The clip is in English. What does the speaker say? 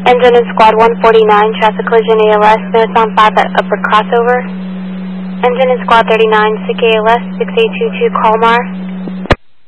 Engine in Squad 149, traffic collision ALS, notice on 5 at upper crossover. Engine in Squad 39, SIC ALS, 6822 Colmar.